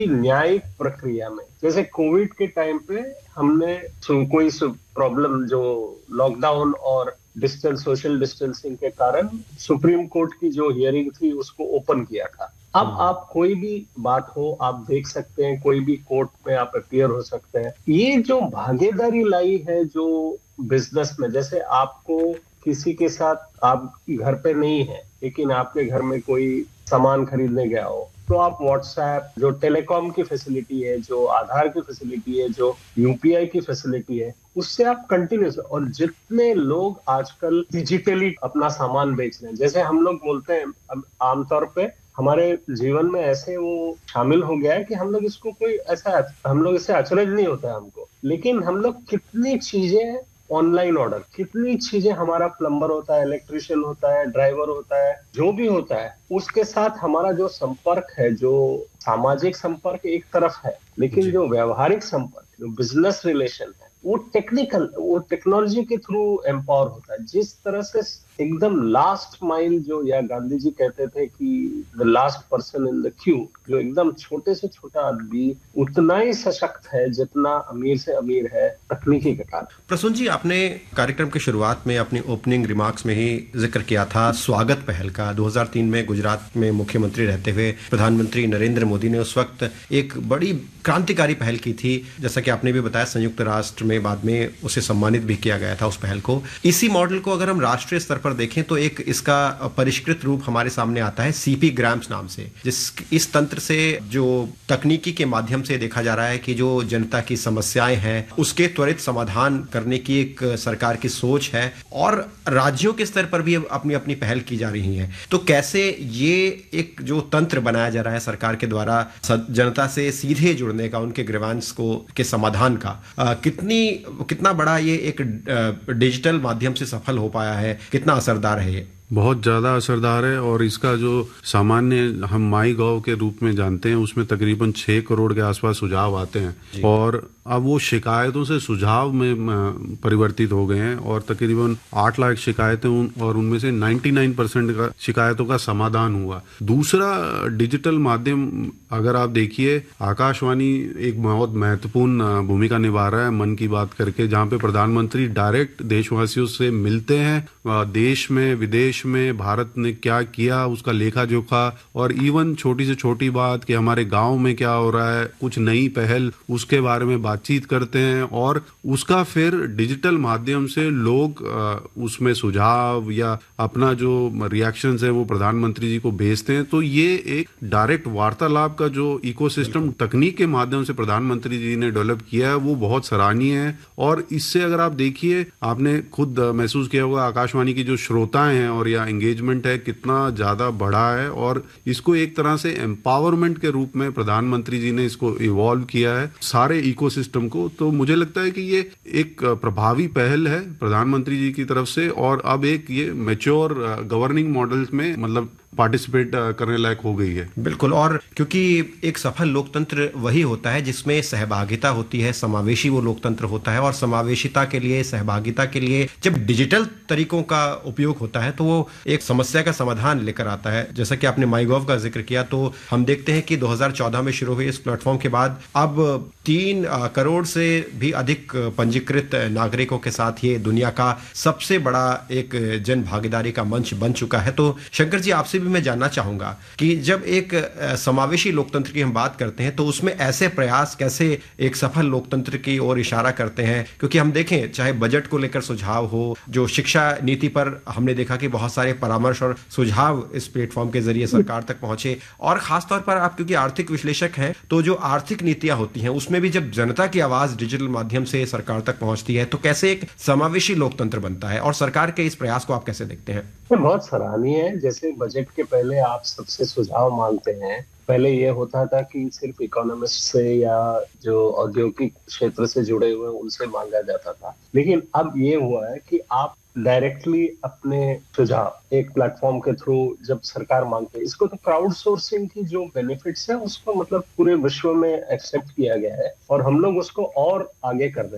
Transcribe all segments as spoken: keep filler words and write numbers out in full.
न्यायिक प्रक्रिया में, जैसे कोविड के टाइम पे हमने कोई प्रॉब्लम जो लॉकडाउन और डिस्टेंस सोशल डिस्टेंसिंग के कारण सुप्रीम कोर्ट की जो हियरिंग थी उसको ओपन किया था। अब आप कोई भी बात हो आप देख सकते हैं, कोई भी कोर्ट में आप अपीयर हो सकते हैं। ये जो भागीदारी लाई है जो बिजनेस में, जैसे आपको किसी के साथ, आप घर पे नहीं है लेकिन आपके घर में कोई सामान खरीदने गया हो, तो आप व्हाट्सएप, जो टेलीकॉम की फैसिलिटी है, जो आधार की फैसिलिटी है, जो यूपीआई की फैसिलिटी है, उससे आप कंटिन्यूस, और जितने लोग आजकल डिजिटली अपना सामान बेच रहे हैं, जैसे हम लोग बोलते हैं अब आमतौर पे हमारे जीवन में ऐसे वो शामिल हो गया है कि हम लोग इसको कोई ऐसा, हम लोग इससे अचरज नहीं होता है हमको, लेकिन हम लोग कितनी चीजें ऑनलाइन ऑर्डर, कितनी चीजें, हमारा प्लम्बर होता है, इलेक्ट्रिशियन होता है, ड्राइवर होता है, जो भी होता है, उसके साथ हमारा जो संपर्क है, जो सामाजिक संपर्क एक तरफ है, लेकिन जो व्यवहारिक संपर्क, जो बिजनेस रिलेशन है, वो टेक्निकल, वो टेक्नोलॉजी के थ्रू एम्पावर होता है। जिस तरह से एकदम लास्ट माइल, जो या गांधी जी कहते थे कि the last person in the Q, जो एकदम छोटे से छोटा आदमी उतना ही सशक्त है जितना अमीर से अमीर है तकनीकी के कारण। प्रसून जी, आपने कार्यक्रम की शुरुआत में अपनी ओपनिंग रिमार्क्स में ही जिक्र किया था स्वागत पहल का। दो हज़ार तीन में गुजरात में मुख्यमंत्री रहते हुए प्रधानमंत्री नरेंद्र मोदी ने उस वक्त एक बड़ी क्रांतिकारी पहल की थी। जैसा कि आपने भी बताया, संयुक्त राष्ट्र में बाद में उसे सम्मानित भी किया गया था उस पहल को। इसी मॉडल को अगर हम राष्ट्रीय स्तर पर देखें तो एक इसका परिष्कृत रूप हमारे सामने आता है सीपी ग्राम्स नाम से, जिस इस तंत्र से जो तकनीकी के माध्यम से देखा जा रहा है कि जो जनता की समस्याएं हैं उसके त्वरित समाधान करने की एक सरकार की सोच है, और राज्यों के स्तर पर भी अपनी अपनी पहल की जा रही है। तो कैसे ये एक जो तंत्र बनाया जा रहा है सरकार के द्वारा जनता से सीधे जुड़ने का, उनके ग्रीवांस को के समाधान का, आ, कितनी कितना बड़ा ये एक डिजिटल माध्यम से सफल हो पाया है, कितना असरदार है ये? बहुत ज़्यादा असरदार है। और इसका जो सामान्य हम माई गॉव के रूप में जानते हैं उसमें तकरीबन छः करोड़ के आसपास सुझाव आते हैं, और अब वो शिकायतों से सुझाव में परिवर्तित हो गए हैं, और तकरीबन आठ लाख शिकायतें उन, और उनमें से निन्यानवे परसेंट का शिकायतों का समाधान हुआ। दूसरा डिजिटल माध्यम अगर आप देखिए, आकाशवाणी एक बहुत महत्वपूर्ण भूमिका निभा रहा है मन की बात करके, जहाँ पे प्रधानमंत्री डायरेक्ट देशवासियों से मिलते हैं, देश में विदेश में भारत ने क्या किया उसका लेखा जोखा, और इवन छोटी से छोटी बात कि हमारे गांव में क्या हो रहा है, कुछ नई पहल, उसके बारे में बातचीत करते हैं, और उसका फिर डिजिटल माध्यम से लोग उसमें सुझाव या अपना जो रिएक्शंस है वो प्रधानमंत्री जी को भेजते हैं। तो ये एक डायरेक्ट वार्तालाप का जो इकोसिस्टम तकनीक के माध्यम से प्रधानमंत्री जी ने डेवलप किया है वो बहुत सराहनीय है। और इससे अगर आप देखिए, आपने खुद महसूस किया होगा आकाशवाणी की जो श्रोताएं हैं और या एंगेजमेंट है कितना ज्यादा बढ़ा है, और इसको एक तरह से एम्पावरमेंट के रूप में प्रधानमंत्री जी ने इसको इवॉल्व किया है सारे इकोसिस्टम को। तो मुझे लगता है कि ये एक प्रभावी पहल है प्रधानमंत्री जी की तरफ से, और अब एक ये मैच्योर गवर्निंग मॉडल्स में मतलब पार्टिसिपेट करने लायक हो गई है। बिल्कुल, और क्योंकि एक सफल लोकतंत्र वही होता है जिसमें सहभागिता होती है, समावेशी वो लोकतंत्र होता है, और समावेशिता के लिए, सहभागिता के लिए जब डिजिटल तरीकों का उपयोग होता है तो वो एक समस्या का समाधान लेकर आता है। जैसा कि आपने माईगॉव का जिक्र किया, तो हम देखते हैं कि दो हज़ार चौदह में शुरू हुए इस प्लेटफॉर्म के बाद अब तीन करोड़ से भी अधिक पंजीकृत नागरिकों के साथ ये दुनिया का सबसे बड़ा एक जन भागीदारी का मंच बन चुका है। तो शंकर जी, आपसे भी मैं जानना चाहूंगा कि जब एक समावेशी लोकतंत्र की हम बात करते हैं तो उसमें ऐसे प्रयास कैसे एक सफल लोकतंत्र की ओर इशारा करते हैं? क्योंकि हम देखें, चाहे बजट को लेकर सुझाव हो, जो शिक्षा नीति पर हमने देखा कि बहुत सारे परामर्श और सुझाव इस प्लेटफॉर्म के जरिए सरकार तक पहुंचे, और खासतौर पर आप क्योंकि आर्थिक विश्लेषक हैं, तो जो आर्थिक नीतियां होती हैं उसमें भी जब जनता की आवाज डिजिटल माध्यम से सरकार तक पहुंचती है तो कैसे एक समावेशी लोकतंत्र बनता है, और सरकार के इस प्रयास को आप कैसे देखते हैं? बहुत सराहनीय है। जैसे बजट के पहले आप सबसे सुझाव मांगते हैं, पहले ये होता था कि सिर्फ इकोनॉमिस्ट से या जो औद्योगिक क्षेत्र से जुड़े हुए उनसे मांगा जाता था, लेकिन अब ये हुआ है कि आप डायरेक्टली अपने सुझाव एक प्लेटफॉर्म के थ्रू जब सरकार मांगते है, इसको तो क्राउड सोर्सिंग की जो बेनिफिट्स है उसको मतलब पूरे विश्व में एक्सेप्ट किया गया है और हम लोग उसको और आगे कर रहे हैं।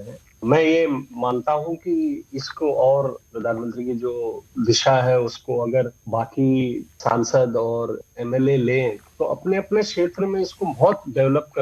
मैं ये मानता हूं कि इसको और प्रधानमंत्री की जो दिशा है उसको अगर बाकी सांसद और एमएलए लें तो अपने अपने क्षेत्र में इसको बहुत डेवलप